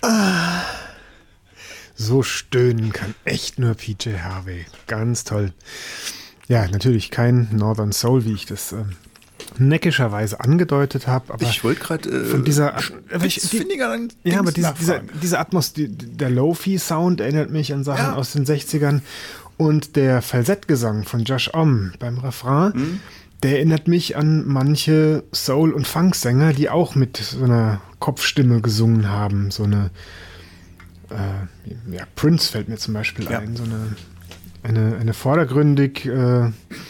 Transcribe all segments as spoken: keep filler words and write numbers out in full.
Ah, so stöhnen kann echt nur P J Harvey. Ganz toll. Ja, natürlich kein Northern Soul, wie ich das ähm, neckischerweise angedeutet habe. Aber ich wollte gerade äh, von dieser Spitzfindiger die, Ja, aber diese, dieser, dieser Atmos, die, der Lo-Fi-Sound erinnert mich an Sachen ja. aus den sechzigern. Und der Falsettgesang von Josh Homme beim Refrain, mhm. der erinnert mich an manche Soul- und Funk-Sänger, die auch mit so einer Kopfstimme gesungen haben. So eine, äh, ja, Prince fällt mir zum Beispiel ja. ein. So eine, eine, eine vordergründig, äh,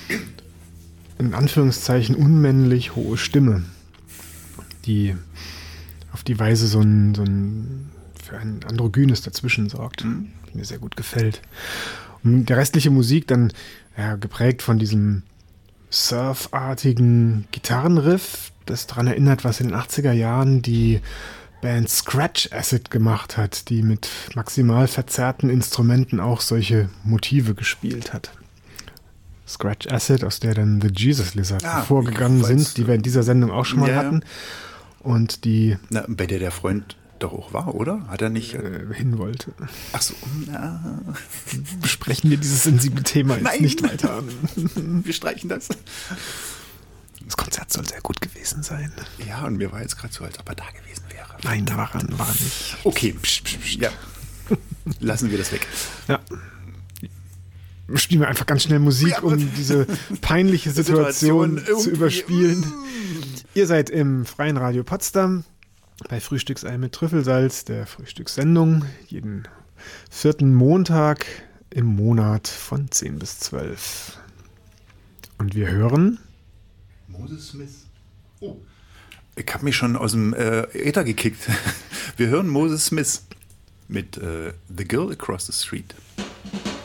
in Anführungszeichen, unmännlich hohe Stimme, die auf die Weise so ein, so ein für ein androgynes dazwischen sorgt, mhm. die mir sehr gut gefällt. Und die restliche Musik dann ja, geprägt von diesem surfartigen Gitarrenriff, das daran erinnert, was in den achtziger Jahren die Band Scratch Acid gemacht hat, die mit maximal verzerrten Instrumenten auch solche Motive gespielt hat. Scratch Acid, aus der dann The Jesus Lizard ah, hervorgegangen sind, die wir in dieser Sendung auch schon mal ja, hatten. Und die... Na, bei der der Freund doch auch war, oder? Hat er nicht... Äh, hin wollte. Ach so. Na. Besprechen wir dieses sensible Thema jetzt Nein. nicht weiter. Wir streichen das. Das Konzert soll sehr gut gewesen sein. Ja, und mir war jetzt gerade so, als ob er da gewesen wäre. Nein, da war er war nicht. Okay, psch, psch, psch. Ja. Lassen wir das weg. Ja. Spielen wir einfach ganz schnell Musik, ja, um diese peinliche Situation, Situation zu überspielen. Ihr seid im Freien Radio Potsdam bei Frühstücksei mit Trüffelsalz, der Frühstückssendung, jeden vierten Montag im Monat von zehn bis zwölf. Und wir hören Moses Smith. Oh. Ich habe mich schon aus dem äh, Äther gekickt. Wir hören Moses Smith mit äh, The Girl Across the Street.